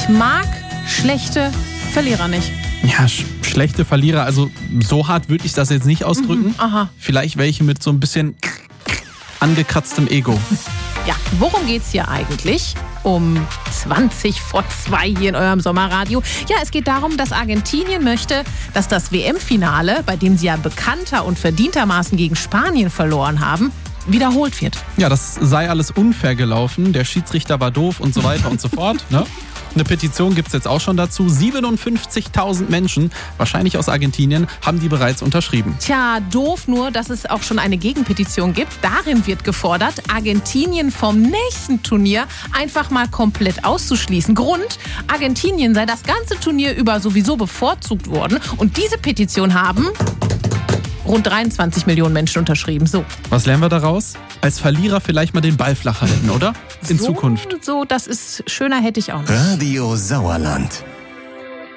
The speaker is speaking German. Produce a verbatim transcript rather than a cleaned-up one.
Ich mag schlechte Verlierer nicht. Ja, sch- schlechte Verlierer, also so hart würde ich das jetzt nicht ausdrücken. Mhm, aha. Vielleicht welche mit so ein bisschen angekratztem Ego. Ja, worum geht's hier eigentlich? Um zwanzig vor zwei hier in eurem Sommerradio. Ja, es geht darum, dass Argentinien möchte, dass das W M-Finale, bei dem sie ja bekannter und verdientermaßen gegen Spanien verloren haben, wiederholt wird. Ja, das sei alles unfair gelaufen. Der Schiedsrichter war doof und so weiter und so fort. Ne? Eine Petition gibt es jetzt auch schon dazu. siebenundfünfzigtausend Menschen, wahrscheinlich aus Argentinien, haben die bereits unterschrieben. Tja, doof nur, dass es auch schon eine Gegenpetition gibt. Darin wird gefordert, Argentinien vom nächsten Turnier einfach mal komplett auszuschließen. Grund, Argentinien sei das ganze Turnier über sowieso bevorzugt worden. Und diese Petition haben rund dreiundzwanzig Millionen Menschen unterschrieben. So. Was lernen wir daraus? Als Verlierer vielleicht mal den Ball flach halten, oder? In so, Zukunft. So, das ist schöner, hätte ich auch nicht. Radio Sauerland.